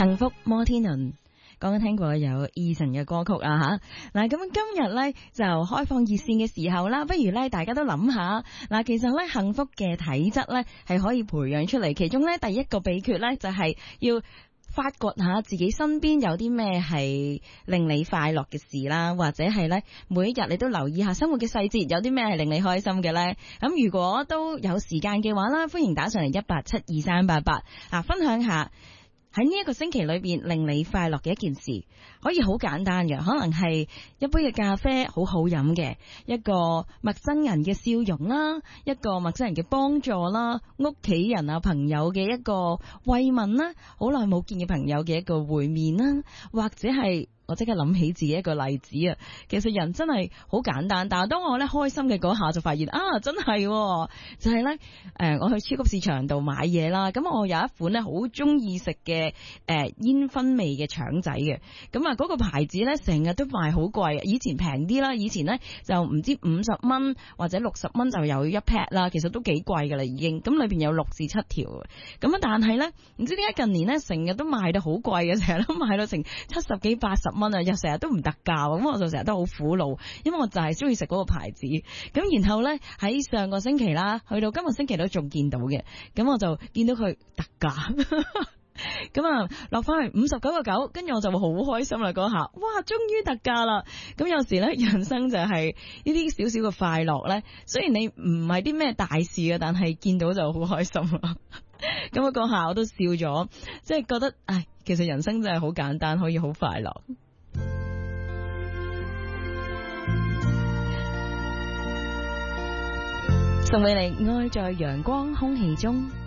幸福摩天輪。剛剛聽過有 Eason 嘅歌曲啊吓，嗱咁今日咧就開放熱線嘅時候啦，不如咧大家都諗下，嗱其實咧幸福嘅體質咧係可以培養出嚟，其中咧第一個秘訣咧就係要發掘下自己身邊有啲咩係令你快樂嘅事啦，或者係咧每一日你都留意下生活嘅細節，有啲咩係令你開心嘅咧？咁如果都有時間嘅話啦，歡迎打上嚟1872388啊，分享下喺呢一個星期裏邊令你快樂嘅一件事，可以好簡單嘅，可能係一杯嘅咖啡好好飲嘅，一個陌生人嘅笑容啦，一個陌生人嘅幫助啦，屋企人啊朋友嘅一個慰問啦，好耐冇見嘅朋友嘅一個會面啦，或者係我即刻諗起自己一個例子啊，其實人真係好簡單，但係當我咧開心嘅嗰下就發現啊，真係就係咧我去超級市場度買嘢啦，咁我有一款咧好中意食嘅煙燻味嘅腸仔嘅，咁啊嗰個牌子咧成日都賣好貴，以前平啲啦，以前咧就唔知50蚊或者60蚊就有一 pack 啦，其實都幾貴噶啦已經，咁裏邊有6至7條，咁啊但係咧唔知點解近年咧成日都賣到好貴嘅，成日都賣到成70幾80蚊啊，又成日都唔特價，咁我就成日都好苦惱，因為我就係中意食嗰個牌子。咁然後咧喺上個星期啦，去到今個星期都仲見到嘅，咁我就見到佢特價，咁啊落翻去59.9，跟住我就會好開心啦嗰下，哇終於特價啦！咁有時咧人生就係呢啲少少嘅快樂咧，雖然你唔係啲咩大事嘅，但係見到就好開心啦。咁嗰下我都笑咗，即係覺得唉，其實人生真係好簡單，可以好快樂。送俾你愛在陽光空氣中。